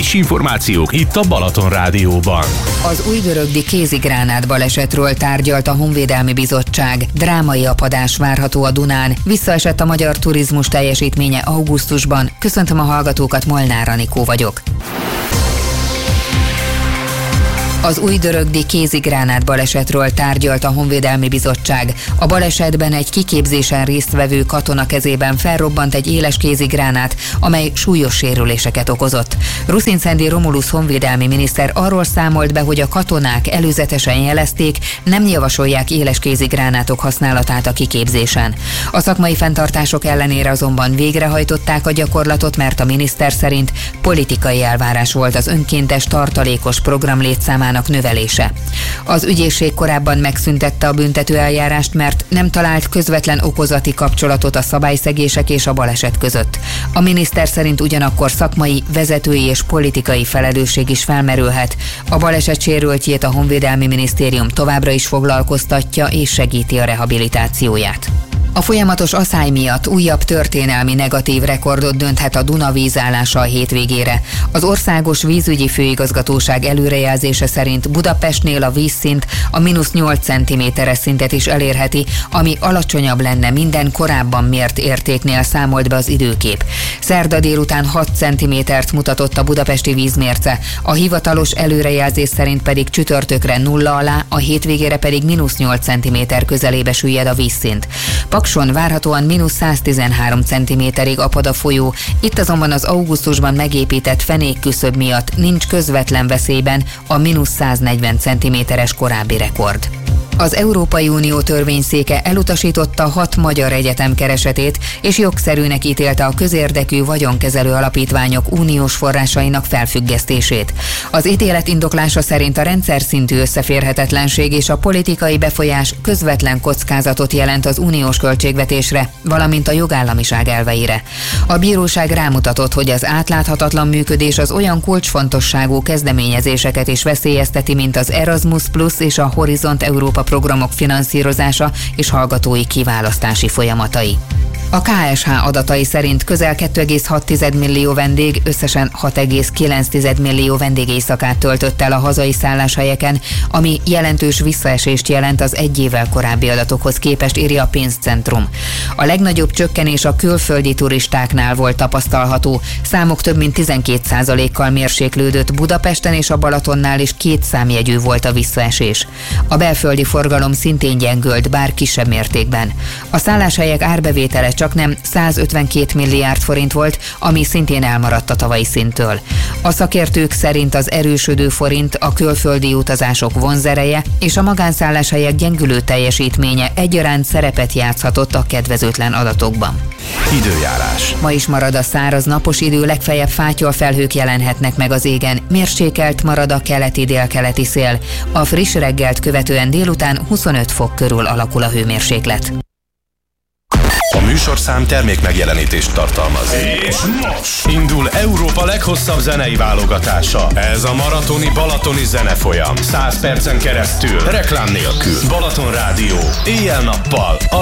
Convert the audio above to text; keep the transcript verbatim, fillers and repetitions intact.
Friss információk itt a Balaton Rádióban. Az újgörögdi kézigránát balesetről tárgyalt a Honvédelmi Bizottság. Drámai apadás várható a Dunán. Visszaesett a magyar turizmus teljesítménye augusztusban. Köszöntöm a hallgatókat, Molnár Anikó vagyok. Az újgörögdi kézigránát balesetről tárgyalt a Honvédelmi Bizottság. A balesetben egy kiképzésen résztvevő katona kezében felrobbant egy éles kézigránát, amely súlyos sérüléseket okozott. Ruszinszendi Romulusz honvédelmi miniszter arról számolt be, hogy a katonák előzetesen jelezték, nem javasolják éles kézigránátok használatát a kiképzésen. A szakmai fenntartások ellenére azonban végrehajtották a gyakorlatot, mert a miniszter szerint politikai elvárás volt az önkéntes tartalékos program létszámának növelése. Az ügyészség korábban megszüntette a büntetőeljárást, mert nem talált közvetlen okozati kapcsolatot a szabályszegések és a baleset között. A miniszter szerint ugyanakkor szakmai, vezetői és politikai felelősség is felmerülhet. A baleset sérültjét a Honvédelmi Minisztérium továbbra is foglalkoztatja és segíti a rehabilitációját. A folyamatos aszály miatt újabb történelmi negatív rekordot dönthet a Duna vízállása a hétvégére. Az Országos Vízügyi Főigazgatóság előrejelzése szerint Budapestnél a vízszint a mínusz nyolc centiméteres szintet is elérheti, ami alacsonyabb lenne minden korábban mért értéknél, számolt be az időkép. Szerda délután hat centimétert mutatott a budapesti vízmérce, a hivatalos előrejelzés szerint pedig csütörtökre nulla alá, a hétvégére pedig mínusz nyolc centiméter közelébe süllyed a vízszint. Pakson várhatóan mínusz száztizenhárom centiméterig apad a folyó, itt azonban az augusztusban megépített fenékküszöb miatt nincs közvetlen veszélyben a mínusz száznegyven centiméteres korábbi rekord. Az Európai Unió törvényszéke elutasította hat magyar egyetem keresetét, és jogszerűnek ítélte a közérdekű vagyonkezelő alapítványok uniós forrásainak felfüggesztését. Az ítélet indoklása szerint a rendszer szintű összeférhetetlenség és a politikai befolyás közvetlen kockázatot jelent az uniós költségvetésre, valamint a jogállamiság elveire. A bíróság rámutatott, hogy az átláthatatlan működés az olyan kulcsfontosságú kezdeményezéseket is veszélyezteti, mint az Erasmus Plus és a Horizont Európa programok finanszírozása és hallgatói kiválasztási folyamatai. A ká es há adatai szerint közel két egész hat millió vendég összesen hat egész kilenc millió vendégéjszakát töltött el a hazai szálláshelyeken, ami jelentős visszaesést jelent az egy évvel korábbi adatokhoz képest, írja a Pénzcentrum. A legnagyobb csökkenés a külföldi turistáknál volt tapasztalható, számok több mint tizenkét százalékkal mérséklődött, Budapesten és a Balatonnál is két számjegyű volt a visszaesés. A belföldi forgalom szintén gyengült, bár kisebb mértékben. A szálláshelyek árbevétele csak nem százötvenkét milliárd forint volt, ami szintén elmaradt a tavalyi szinttől. A szakértők szerint az erősödő forint, a külföldi utazások vonzereje és a magánszálláshelyek gyengülő teljesítménye egyaránt szerepet játszhatott a kedvezőtlen adatokban. Időjárás. Ma is marad a száraz, napos idő, legfeljebb fátyolfelhők jelenhetnek meg az égen. Mérsékelt marad a keleti-délkeleti szél. A friss reggelt követően délután huszonöt fok körül alakul a hőmérséklet. A műsorszám termék megjelenítést tartalmaz. És most indul Európa leghosszabb zenei válogatása. Ez a maratoni balatoni zenefolyam. száz percen keresztül, reklám nélkül. Balaton Rádió. Éjjel-nappal. A